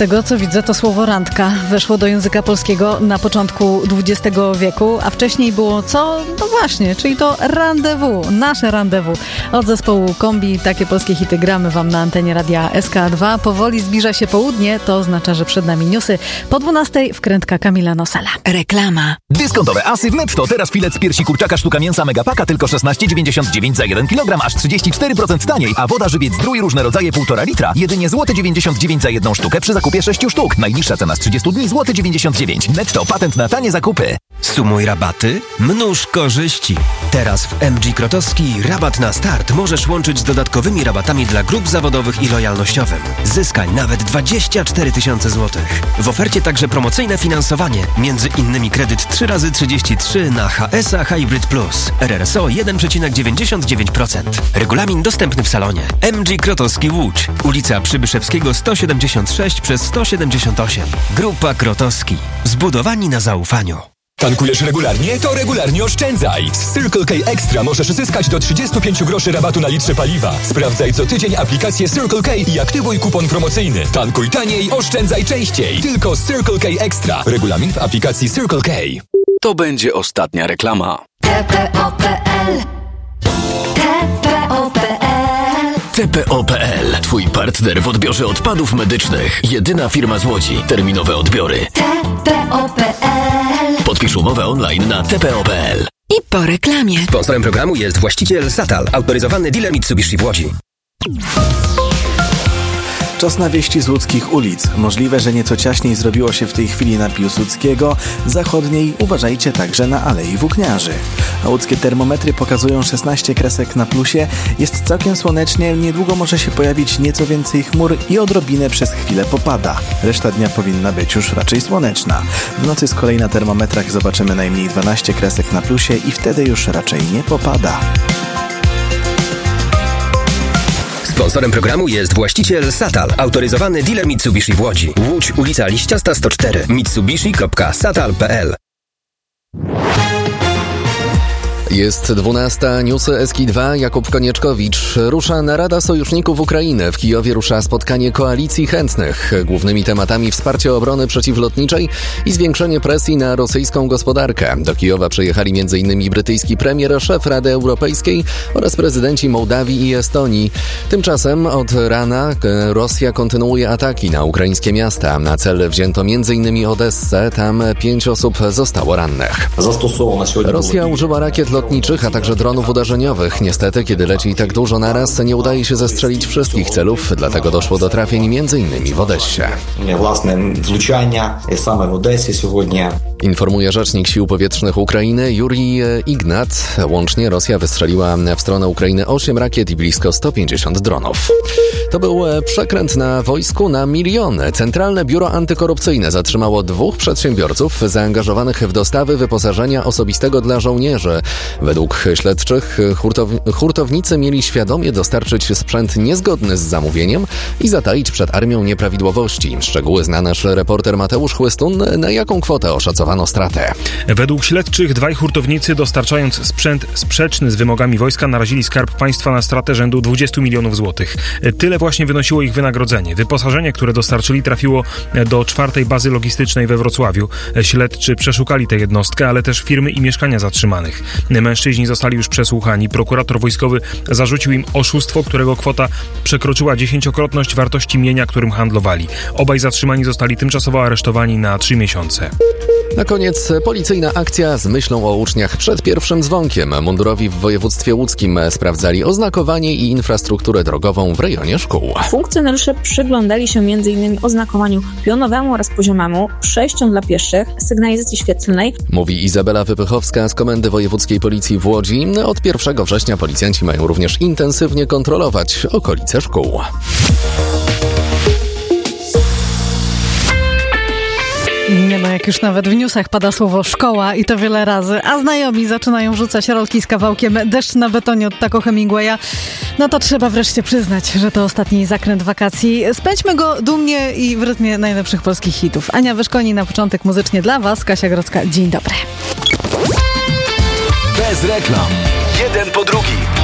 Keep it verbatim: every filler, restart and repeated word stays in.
tego, co widzę, to słowo randka weszło do języka polskiego na początku dwudziestego wieku, a wcześniej było co? No właśnie, czyli to rendezvous, nasze rendezvous. Od zespołu Kombi takie polskie hity gramy wam na antenie radia S K dwa. Powoli zbliża się południe, to oznacza, że przed nami newsy. Po dwunastej wkrętka Kamila Nosala. Reklama. Dyskontowe asy w Netto. Teraz filet z piersi kurczaka sztuka mięsa Megapaka tylko szesnaście dziewięćdziesiąt dziewięć za jeden kilogram, aż trzydzieści cztery procent taniej, a woda żywiec Zdrój różne rodzaje półtora litra jedynie złoty dziewięćdziesiąt dziewięć za jedną sztukę przy zakupie sześciu sztuk. Najniższa cena z trzydziestu dni złoty dziewięćdziesiąt dziewięć. Netto, patent na tanie zakupy. Sumuj rabaty, mnóż korzyści. Teraz w M G Krotowski rabat na start możesz łączyć z dodatkowymi rabatami dla grup zawodowych i lojalnościowym. Zyskaj nawet dwadzieścia cztery tysiące złotych. W ofercie także promocyjne finansowanie, między innymi kredyt trzy razy trzydzieści trzy na H S A Hybrid Plus, R R S O jeden przecinek dziewięćdziesiąt dziewięć procent. Regulamin dostępny w salonie. M G Krotowski Łódź, ulica Przybyszewskiego sto siedemdziesiąt sześć przez sto siedemdziesiąt osiem. Grupa Krotowski. Zbudowani na zaufaniu. Tankujesz regularnie? To regularnie oszczędzaj! Z Circle K Extra możesz zyskać do trzydziestu pięciu groszy rabatu na litrze paliwa. Sprawdzaj co tydzień aplikację Circle K i aktywuj kupon promocyjny. Tankuj taniej, oszczędzaj częściej. Tylko z Circle K Extra. Regulamin w aplikacji Circle K. To będzie ostatnia reklama. T P O P L T P O P L T P O P L. Twój partner w odbiorze odpadów medycznych. Jedyna firma z Łodzi. Terminowe odbiory. T P O P L Podpisz umowę online na T P O P L. I po reklamie. Sponsorem programu jest właściciel Satal, autoryzowany dealer Mitsubishi w Łodzi. Czas na wieści z łódzkich ulic. Możliwe, że nieco ciaśniej zrobiło się w tej chwili na Piłsudskiego. Zachodniej uważajcie także na Alei Włókniarzy. A łódzkie termometry pokazują szesnaście kresek na plusie. Jest całkiem słonecznie, niedługo może się pojawić nieco więcej chmur i odrobinę przez chwilę popada. Reszta dnia powinna być już raczej słoneczna. W nocy z kolei na termometrach zobaczymy najmniej dwanaście kresek na plusie i wtedy już raczej nie popada. Sponsorem programu jest właściciel Satal, autoryzowany dealer Mitsubishi w Łodzi. Łódź, ulica Liściasta sto cztery. mitsubishi kropka satal kropka p l. Jest dwunasta, newsy S K dwa, Jakub Konieczkowicz. Rusza narada sojuszników Ukrainy. W Kijowie rusza spotkanie koalicji chętnych. Głównymi tematami wsparcie obrony przeciwlotniczej i zwiększenie presji na rosyjską gospodarkę. Do Kijowa przyjechali m.in. brytyjski premier, szef Rady Europejskiej oraz prezydenci Mołdawii i Estonii. Tymczasem od rana Rosja kontynuuje ataki na ukraińskie miasta. Na cel wzięto m.in. Odessę. Tam pięć osób zostało rannych. Rosja użyła rakiet lotniczych, a także dronów uderzeniowych. Niestety, kiedy leci tak dużo naraz, nie udaje się zestrzelić wszystkich celów, dlatego doszło do trafień m.in. w Odessie. Informuje rzecznik Sił Powietrznych Ukrainy Jurij Ignat. Łącznie Rosja wystrzeliła w stronę Ukrainy osiem rakiet i blisko sto pięćdziesiąt dronów. To był przekręt na wojsku na miliony. Centralne Biuro Antykorupcyjne zatrzymało dwóch przedsiębiorców zaangażowanych w dostawy wyposażenia osobistego dla żołnierzy. Według śledczych hurtow- hurtownicy mieli świadomie dostarczyć sprzęt niezgodny z zamówieniem i zataić przed armią nieprawidłowości. Szczegóły zna nasz reporter Mateusz Chłystun. Na jaką kwotę oszacowano stratę? Według śledczych dwaj hurtownicy, dostarczając sprzęt sprzeczny z wymogami wojska, narazili Skarb Państwa na stratę rzędu dwudziestu milionów złotych. Tyle właśnie wynosiło ich wynagrodzenie. Wyposażenie, które dostarczyli, trafiło do czwartej bazy logistycznej we Wrocławiu. Śledczy przeszukali tę jednostkę, ale też firmy i mieszkania zatrzymanych. Mężczyźni zostali już przesłuchani. Prokurator wojskowy zarzucił im oszustwo, którego kwota przekroczyła dziesięciokrotność wartości mienia, którym handlowali. Obaj zatrzymani zostali tymczasowo aresztowani na trzy miesiące. Na koniec policyjna akcja z myślą o uczniach przed pierwszym dzwonkiem. Mundurowi w województwie łódzkim sprawdzali oznakowanie i infrastrukturę drogową w rejonie szkół. Funkcjonariusze przyglądali się między innymi oznakowaniu pionowemu oraz poziomemu, przejściom dla pieszych, sygnalizacji świetlnej. Mówi Izabela Wypychowska z Komendy Wojewódzkiej Policji w Łodzi. Od pierwszego września policjanci mają również intensywnie kontrolować okolice szkół. Nie no, jak już nawet w newsach pada słowo szkoła i to wiele razy, a znajomi zaczynają rzucać rolki z kawałkiem Deszcz na betonie od Taco Hemingwaya, no to trzeba wreszcie przyznać, że to ostatni zakręt wakacji. Spędźmy go dumnie i w rytmie najlepszych polskich hitów. Ania Wyszkoni na początek muzycznie dla Was, Kasia Grodzka. Dzień dobry. Bez reklam. Jeden po drugim.